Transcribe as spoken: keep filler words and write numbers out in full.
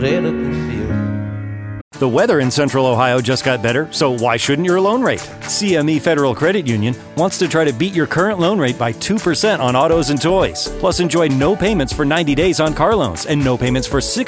The weather in Central Ohio just got better, so why shouldn't your loan rate? C M E Federal Credit Union wants to try to beat your current loan rate by two percent on autos and toys. Plus, enjoy no payments for ninety days on car loans and no payments for sixty